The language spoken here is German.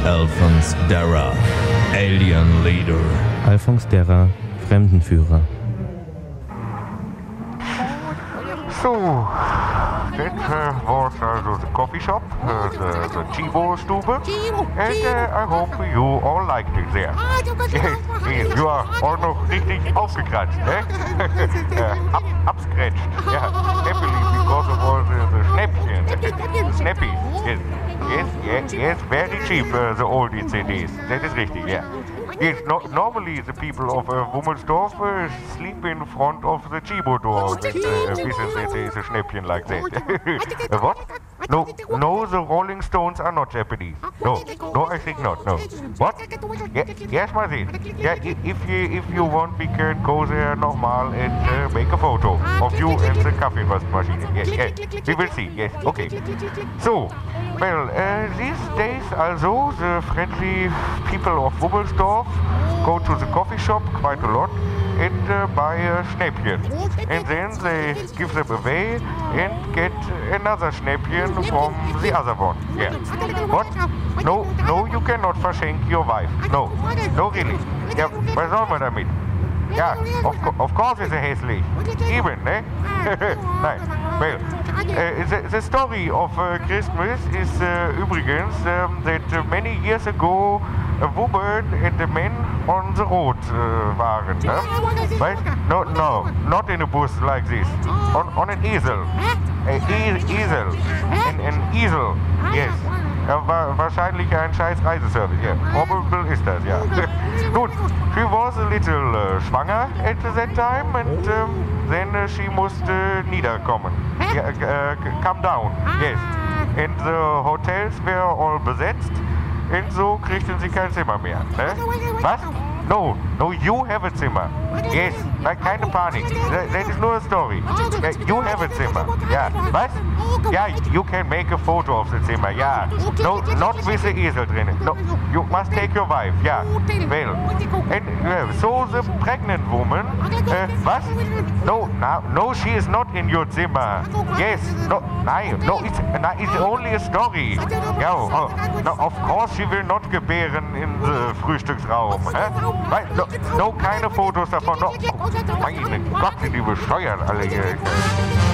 Alphonse Darra, Alien Leader. Alphonse Darra, Fremdenführer. So, that was the coffee shop, the Chibo-Stube, and I hope you all liked it there. Yes, you are all noch richtig aufgekratzt, ne? Abscratched, yeah, happily because of all the Schnäppchen, snappies, yes, very cheap, the oldie CDs, that is richtig, yeah. Yes, normally the people of Wummelsdorf sleep in front of the Chibo door with a Schnäppchen like that. What? No, the Rolling Stones are not Japanese. No, I think not, no. What? Yes, my dear. Yeah, if you want, we can go there normal and make a photo of you and the Kaffeeröstmaschine. Yes, we will see, yes, okay. So, well, these days also the friendly people of Wummelsdorf go to the coffee shop quite a lot and buy a Schnäppchen. And then they give them away and get another Schnäppchen from the other one. Yeah. What? No, you cannot verschenk your wife. No, really. Ja, was soll man damit? Ja, of course it's a hässlich. Even, ne? Nein. Well, the story of Christmas is übrigens that many years ago a woman and a man on the road waren. Right? No, not in a bus like this. On an easel. Easel. An easel. Yes. Wahrscheinlich ein scheiß Reiseservice. Yeah. Probable ist das, ja. Nun, she was a little schwanger at that time and then she musste niederkommen. Come down, yes. And the hotels were all besetzt und so kriegten sie kein Zimmer mehr. Ne? Was? No, you have a Zimmer. Yes, keine Panik. That is nur a story. You have a Zimmer. Ja, was? Ja, you can make a photo of the Zimmer. Ja, no, not with the easel drinnen. No, you must take your wife. Ja, well. And so the pregnant woman. Was? No, she is not in your Zimmer. Yes, it's only a story. Ja, no, of course she will not gebären in the Frühstücksraum. No, keine Fotos davon. No. Meine Gott, sind die bescheuert alle hier.